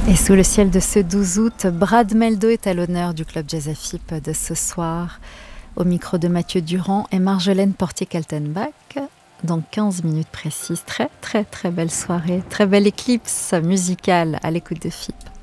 Et sous le ciel de ce 12 août, Brad Meldo est à l'honneur du Club Jazz AFIP de ce soir, au micro de Mathieu Durand et Marjolaine Portier-Kaltenbach. Dans 15 minutes précises, très belle soirée, très belle éclipse musicale à l'écoute de FIP.